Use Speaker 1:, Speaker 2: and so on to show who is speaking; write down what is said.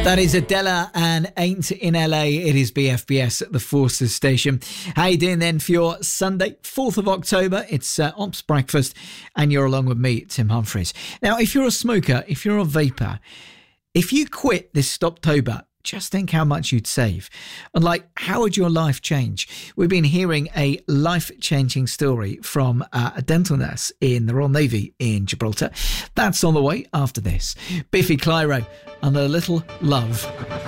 Speaker 1: That is Adela and Ain't in LA. It is BFBS at the Forces Station. How you doing then for your Sunday, 4th of October? It's Ops Breakfast and you're along with me, Tim Humphries. Now, if you're a smoker, if you're a vapor, if you quit this Stoptober, just think how much you'd save. And how would your life change? We've been hearing a life-changing story from a dental nurse in the Royal Navy in Gibraltar. That's on the way after this. Biffy Clyro and a little love.